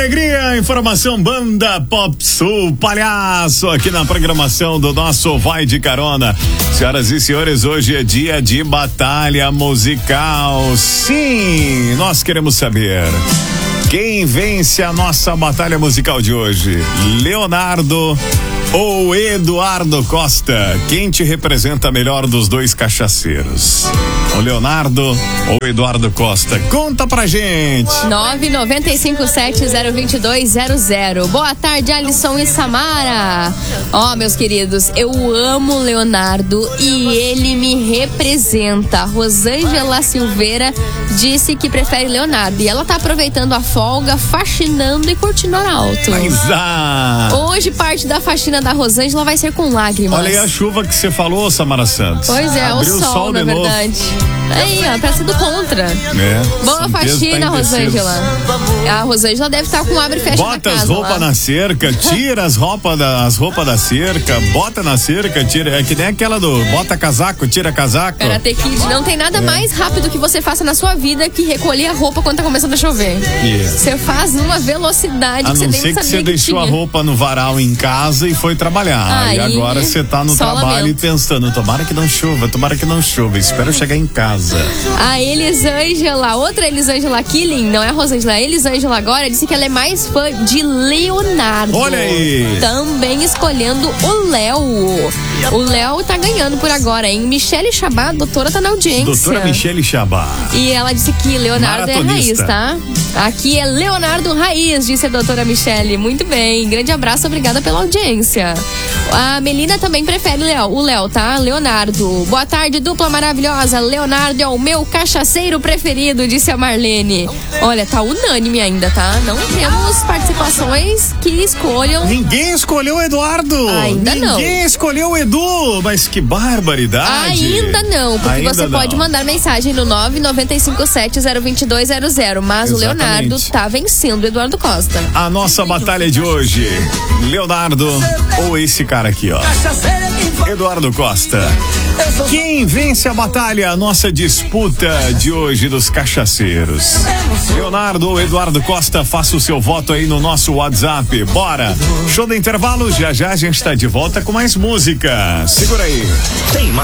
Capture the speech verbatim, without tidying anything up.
alegria, informação Banda Pop Sul, palhaço aqui na programação do nosso Vai de Carona. Senhoras e senhores, hoje é dia de batalha musical. Sim, nós queremos saber quem vence a nossa batalha musical de hoje, Leonardo ou Eduardo Costa? Quem te representa melhor dos dois cachaceiros? O Leonardo ou Eduardo Costa? Conta pra gente. nove nove cinco sete zero dois dois zero zero. Boa tarde, Alisson e Samara. Ó, oh, meus queridos, eu amo Leonardo e ele me representa. Rosângela Silveira disse que prefere Leonardo e ela tá aproveitando a folga, faxinando e curtindo ar alto. Exato. Hoje parte da faxina da Rosângela vai ser com lágrimas. Olha aí a chuva que você falou, Samara Santos. Pois é, abriu o sol, sol na verdade. Novo. Aí, ó, tá sendo contra. É, boa faxina, tá Rosângela. A Rosângela deve estar com abre e fecha bota na casa. Bota as roupas na cerca, tira as roupas da, as roupas da cerca, bota na cerca, tira. É que nem aquela do bota casaco, tira casaco. Karate Kid, não tem nada é. mais rápido que você faça na sua vida que recolher a roupa quando tá começando a chover. Yeah. Você faz numa velocidade a que você nem sabia. A não ser que você que deixou tinha. a roupa no varal em casa e foi trabalhar. Aí, e agora você tá no trabalho lamento. e pensando, tomara que não chova, tomara que não chova, espero chegar em casa. A Elisângela, outra Elisângela Killing, não é a Rosângela, a Elisângela agora disse que ela é mais fã de Leonardo. Olha aí! Também escolhendo o Léo. O Léo tá ganhando por agora, hein? Michele Chabá, a doutora tá na audiência. Doutora Michele Chabá. E ela disse que Leonardo é raiz, tá? Aqui é Leonardo Raiz, disse a doutora Michele. Muito bem, grande abraço, obrigada pela audiência. A Melina também prefere Léo, o Léo, tá? Leonardo. Boa tarde, dupla maravilhosa. Leonardo é o meu cachaceiro preferido, disse a Marlene. Olha, tá unânime ainda, tá? Não temos participações que escolham. Ninguém escolheu o Eduardo. Ainda Ninguém não. Ninguém escolheu o Edu. Mas que barbaridade. Ainda não, porque ainda você não. pode mandar mensagem no nove nove cinco sete zero dois dois zero zero. Mas Exatamente. o Leonardo tá vencendo o Eduardo Costa. A nossa batalha de hoje, Leonardo ou esse cara aqui, ó, Eduardo Costa. Quem vence a batalha, a nossa disputa de hoje dos cachaceiros? Leonardo ou Eduardo Costa? Faça o seu voto aí no nosso WhatsApp. Bora! Show do intervalo, já já a gente tá de volta com mais música. Segura aí. Tem mais.